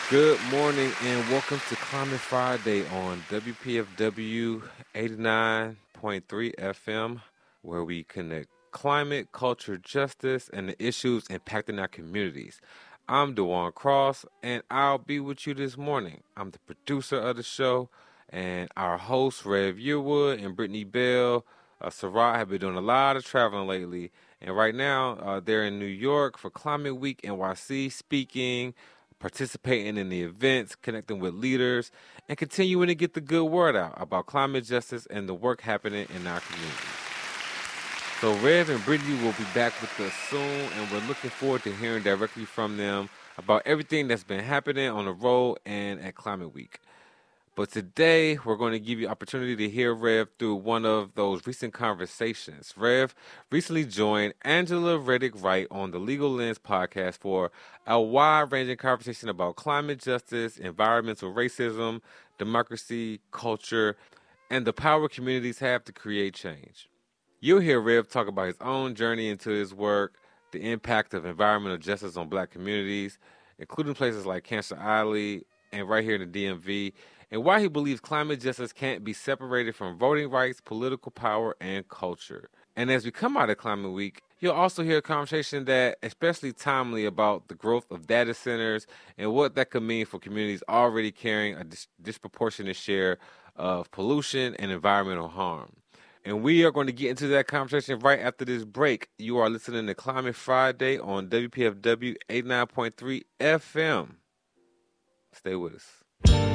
Good morning and welcome to Climate Friday on WPFW 89.3 FM, where we connect climate, culture, justice, and the issues impacting our communities. I'm Dewan Cross, and I'll be with you this morning. I'm the producer of the show, and our hosts, Rev Yearwood and Brittany Bell. Sarat have been doing a lot of traveling lately, and right now they're in New York for Climate Week NYC speaking, participating in the events, connecting with leaders, and continuing to get the good word out about climate justice and the work happening in our communities. So Rev and Brittany will be back with us soon, and we're looking forward to hearing directly from them about everything that's been happening on the road and at Climate Week. But today, we're going to give you opportunity to hear Rev through one of those recent conversations. Rev recently joined Angela Reddick Wright on the Legal Lens podcast for a wide-ranging conversation about climate justice, environmental racism, democracy, culture, and the power communities have to create change. You'll hear Rev talk about his own journey into his work, the impact of environmental justice on black communities, including places like Cancer Alley and right here in the DMV, and why he believes climate justice can't be separated from voting rights, political power, and culture. And as we come out of Climate Week, you'll also hear a conversation that especially timely about the growth of data centers and what that could mean for communities already carrying a disproportionate share of pollution and environmental harm. And we are going to get into that conversation right after this break. You are listening to Climate Friday on WPFW 89.3 FM. Stay with us.